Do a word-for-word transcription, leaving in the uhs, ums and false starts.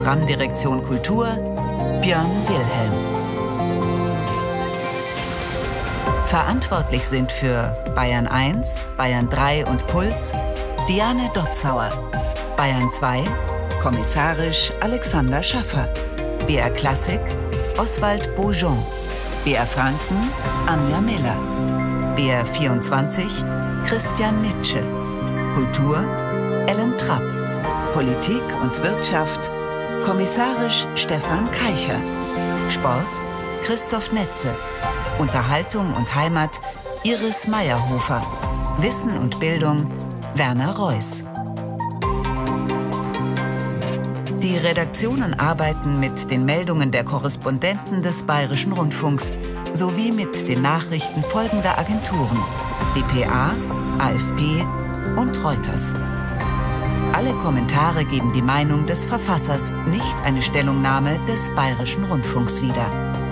Programmdirektion Kultur Björn Wilhelm. Verantwortlich sind für Bayern eins, Bayern drei und Puls Diane Dotzauer. Bayern zwei, kommissarisch Alexander Schaffer. B R Klassik Oswald Beaujon. B R Franken Anja Miller. B R vierundzwanzig Christian Nitsche. Kultur Ellen Trapp. Politik und Wirtschaft kommissarisch Stefan Keicher. Sport Christoph Netze. Unterhaltung und Heimat Iris Meyerhofer. Wissen und Bildung Werner Reuss. Die Redaktionen arbeiten mit den Meldungen der Korrespondenten des Bayerischen Rundfunks sowie mit den Nachrichten folgender Agenturen: D P A, A F P und Reuters. Alle Kommentare geben die Meinung des Verfassers, nicht eine Stellungnahme des Bayerischen Rundfunks wieder.